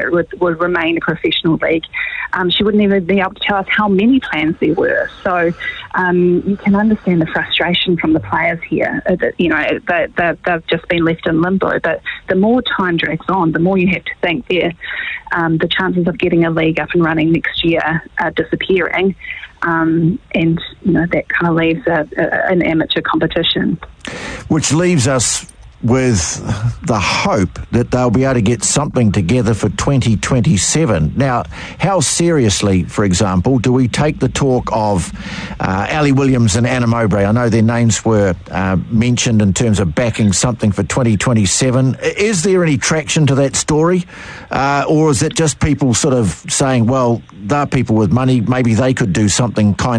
it would remain a professional league. She wouldn't even be able to tell us how many plans there were. So you can understand the frustration from the players here. That they've just been left in limbo. But the more time drags on, the more you have to think the chances of getting a league up and running next year are disappearing. And that kind of leaves an amateur competition. Which leaves us with the hope that they'll be able to get something together for 2027. Now, how seriously, for example, do we take the talk of Ali Williams and Anna Mowbray? I know their names were mentioned in terms of backing something for 2027. Is there any traction to that story? Or is it just people sort of saying, well, they're people with money, maybe they could do something kind